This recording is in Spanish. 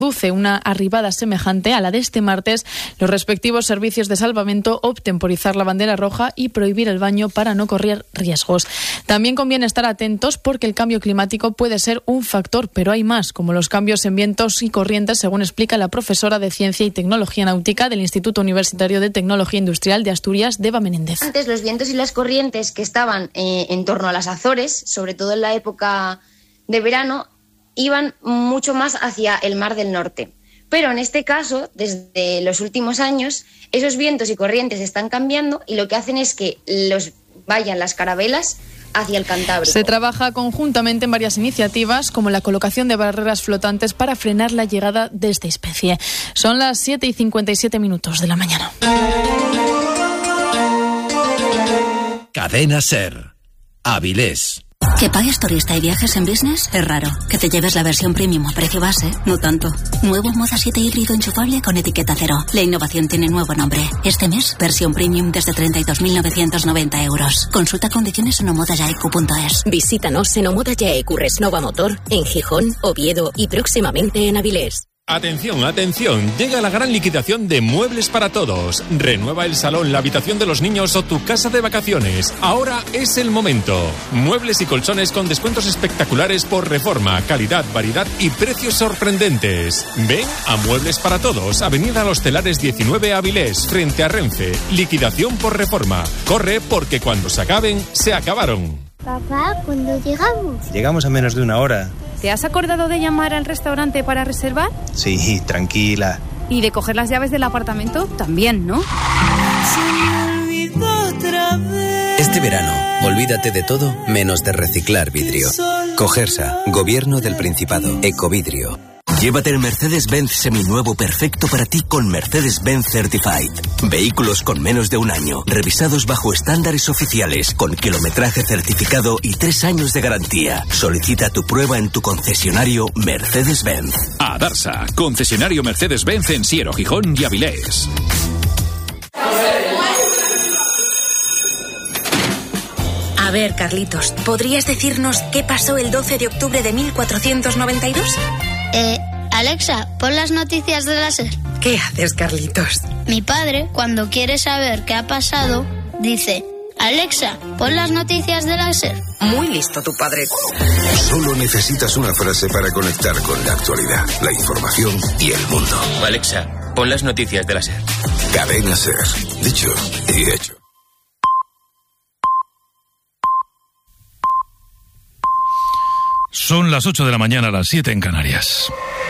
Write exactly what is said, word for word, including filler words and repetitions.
produce una arribada semejante a la de este martes, los respectivos servicios de salvamento opten por izar la bandera roja y prohibir el baño para no correr riesgos. También conviene estar atentos porque el cambio climático puede ser un factor, pero hay más, como los cambios en vientos y corrientes, según explica la profesora de Ciencia y Tecnología Náutica del Instituto Universitario de Tecnología Industrial de Asturias, Deva Menéndez. Antes los vientos y las corrientes que estaban eh, en torno a las Azores, sobre todo en la época de verano, iban mucho más hacia el Mar del Norte. Pero en este caso, desde los últimos años, esos vientos y corrientes están cambiando y lo que hacen es que los vayan las carabelas hacia el Cantábrico. Se trabaja conjuntamente en varias iniciativas, como la colocación de barreras flotantes para frenar la llegada de esta especie. Son las siete y cincuenta y siete minutos de la mañana. Cadena SER. Avilés. Que pagues turista y viajes en business es raro. Que te lleves la versión premium a precio base, no tanto. Nuevo Moda siete híbrido enchufable con etiqueta cero. La innovación tiene nuevo nombre. Este mes, versión premium desde treinta y dos mil novecientos noventa euros. Consulta condiciones en omodayaecu punto es. Visítanos en Omodayaecu Resnova Motor, en Gijón, Oviedo y próximamente en Avilés. Atención, atención, llega la gran liquidación de Muebles para Todos. Renueva el salón, la habitación de los niños o tu casa de vacaciones. Ahora es el momento. Muebles y colchones con descuentos espectaculares por reforma, calidad, variedad y precios sorprendentes. Ven a Muebles para Todos, Avenida Los Telares diecinueve Avilés, frente a Renfe. Liquidación por reforma. Corre porque cuando se acaben, se acabaron. Papá, ¿cuándo llegamos? Llegamos a menos de una hora. ¿Te has acordado de llamar al restaurante para reservar? Sí, tranquila. ¿Y de coger las llaves del apartamento? También, ¿no? Este verano, olvídate de todo menos de reciclar vidrio. Cogersa, Gobierno del Principado, Ecovidrio. Llévate el Mercedes-Benz seminuevo perfecto para ti con Mercedes-Benz Certified. Vehículos con menos de un año, revisados bajo estándares oficiales, con kilometraje certificado y tres años de garantía. Solicita tu prueba en tu concesionario Mercedes-Benz. Adarsa, concesionario Mercedes-Benz en Siero, Gijón y Avilés. A ver, Carlitos, ¿podrías decirnos qué pasó el doce de octubre de mil cuatrocientos noventa y dos? Eh, Alexa, pon las noticias de la SER. ¿Qué haces, Carlitos? Mi padre, cuando quiere saber qué ha pasado, dice: Alexa, pon las noticias de la SER. Muy listo tu padre. Solo necesitas una frase para conectar con la actualidad, la información y el mundo. Alexa, pon las noticias de la SER. Cadena SER. Dicho y hecho. Son las ocho de la mañana, las siete en Canarias.